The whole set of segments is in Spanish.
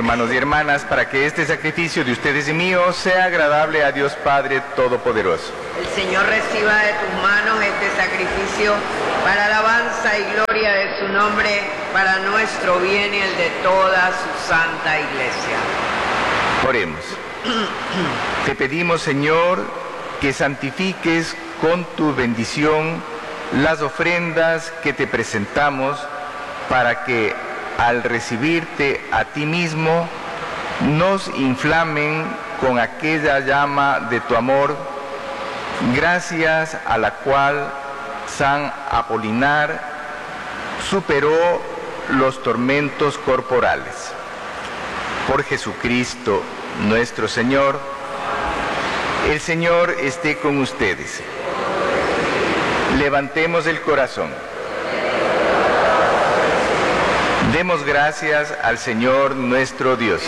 hermanos y hermanas, para que este sacrificio de ustedes y mío sea agradable a Dios Padre Todopoderoso. El Señor reciba de tus manos este sacrificio para alabanza y gloria de su nombre, para nuestro bien y el de toda su santa iglesia. Oremos. Te pedimos, Señor, que santifiques con tu bendición las ofrendas que te presentamos, para que al recibirte a ti mismo nos inflamen con aquella llama de tu amor, gracias a la cual San Apolinar superó los tormentos corporales. Por Jesucristo nuestro Señor. El Señor esté con ustedes. Levantemos el corazón. Demos gracias al Señor nuestro Dios.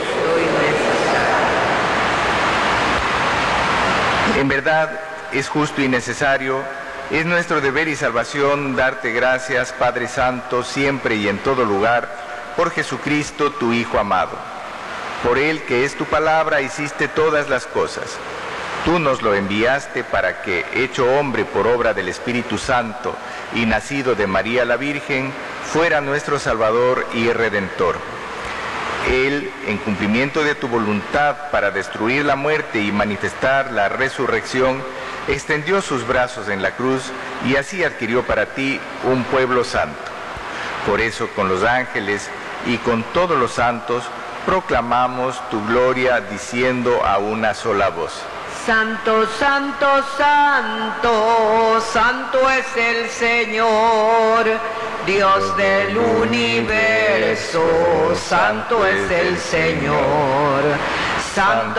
En verdad es justo y necesario, es nuestro deber y salvación darte gracias, Padre Santo, siempre y en todo lugar, por Jesucristo, tu Hijo amado. Por Él, que es tu palabra, hiciste todas las cosas. Tú nos lo enviaste para que, hecho hombre por obra del Espíritu Santo y nacido de María la Virgen, fuera nuestro Salvador y Redentor. Él, en cumplimiento de tu voluntad para destruir la muerte y manifestar la resurrección, extendió sus brazos en la cruz y así adquirió para ti un pueblo santo. Por eso, con los ángeles y con todos los santos, proclamamos tu gloria diciendo a una sola voz: Santo, santo, santo, santo es el Señor, Dios del universo, santo es el Señor. Santo